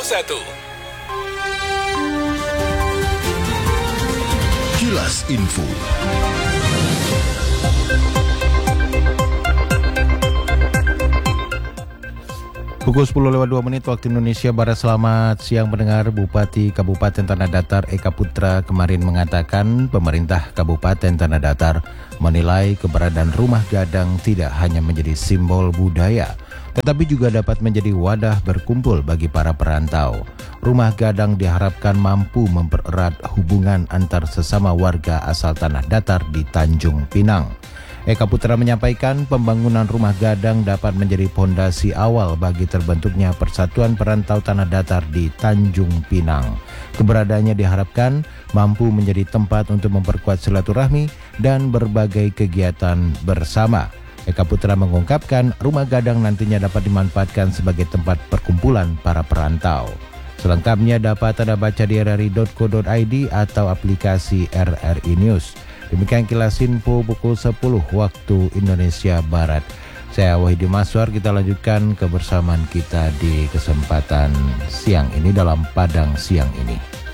Kilas Info. Pukul 10:02 waktu Indonesia Barat. Selamat siang pendengar. Bupati Kabupaten Tanah Datar Eka Putra kemarin mengatakan pemerintah Kabupaten Tanah Datar menilai keberadaan rumah gadang tidak hanya menjadi simbol budaya, tetapi juga dapat menjadi wadah berkumpul bagi para perantau. Rumah gadang diharapkan mampu mempererat hubungan antar sesama warga asal Tanah Datar di Tanjung Pinang. Eka Putra menyampaikan pembangunan rumah gadang dapat menjadi fondasi awal bagi terbentuknya Persatuan Perantau Tanah Datar di Tanjung Pinang. Keberadaannya diharapkan mampu menjadi tempat untuk memperkuat silaturahmi dan berbagai kegiatan bersama. Eka Putra mengungkapkan rumah gadang nantinya dapat dimanfaatkan sebagai tempat perkumpulan para perantau. Selengkapnya dapat Anda baca di rri.co.id atau aplikasi RRI News. Demikian Kilas Info pukul 10 waktu Indonesia Barat. Saya Wahidi Maswar, kita lanjutkan kebersamaan kita di kesempatan siang ini dalam Padang Siang ini.